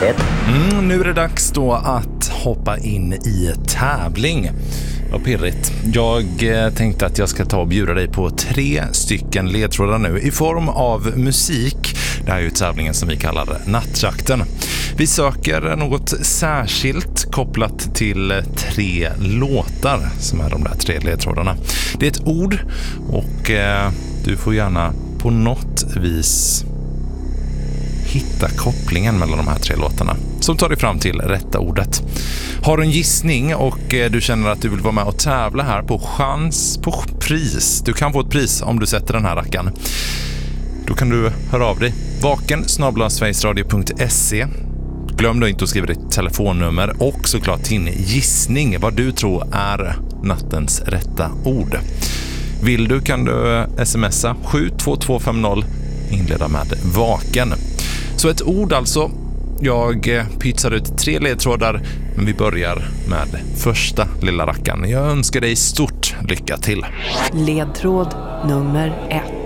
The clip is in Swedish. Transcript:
Nu är det dags då att hoppa in i tävling. Vad pirrigt. Jag tänkte att jag ska ta och bjuda dig på 3 stycken ledtrådar nu i form av musik. Det här är ju tävlingen som vi kallar Nattjakten. Vi söker något särskilt kopplat till 3 låtar som är de där 3 ledtrådarna. Det är ett ord och du får gärna på något vis hitta kopplingen mellan de här 3 låtarna som tar dig fram till rätta ordet. Har du en gissning och du känner att du vill vara med och tävla här på chans på pris. Du kan få ett pris om du sätter den här rackaren. Då kan du höra av dig. vaken@sverigesradio.se. Glöm då inte att skriva ditt telefonnummer och såklart din gissning vad du tror är nattens rätta ord. Vill du kan du smsa 72250 inleda med vaken. Så ett ord alltså. Jag pytsar ut 3 ledtrådar, men vi börjar med första lilla rackaren. Jag önskar dig stort lycka till. Ledtråd nummer 1.